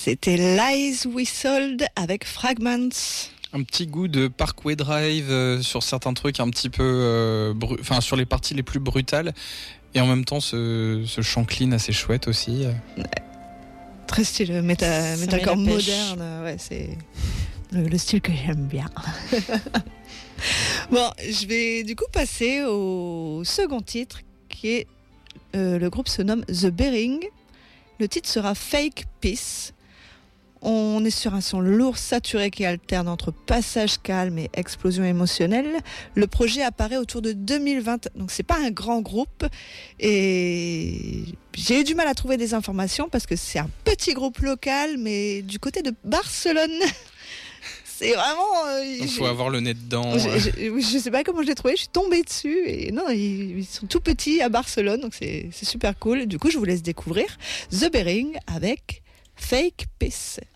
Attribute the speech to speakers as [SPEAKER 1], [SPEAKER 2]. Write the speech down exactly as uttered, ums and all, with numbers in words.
[SPEAKER 1] C'était Lies We Sold avec Fragments.
[SPEAKER 2] Un petit goût de Parkway Drive euh, sur certains trucs un petit peu, euh, bru- enfin sur les parties les plus brutales, et en même temps ce, ce chant clean assez chouette aussi.
[SPEAKER 1] Très style méta,
[SPEAKER 3] Ça
[SPEAKER 1] métalcore
[SPEAKER 3] met la pêche.
[SPEAKER 1] moderne, ouais, c'est le, le style que j'aime bien. Bon, je vais du coup passer au second titre qui est euh, le groupe se nomme The Bearing. Le titre sera Fake Peace. On est sur un son lourd, saturé qui alterne entre passage calme et explosion émotionnelle. Le projet apparaît autour de deux mille vingt, donc c'est pas un grand groupe. Et j'ai eu du mal à trouver des informations parce que c'est un petit groupe local, mais du côté de Barcelone. C'est vraiment. Euh,
[SPEAKER 2] Il faut avoir le nez dedans.
[SPEAKER 1] je, je, je sais pas comment je l'ai trouvé, je suis tombée dessus. Et non, ils, ils sont tout petits à Barcelone, donc c'est, c'est super cool. Du coup, je vous laisse découvrir The Bearing avec Fake Peace.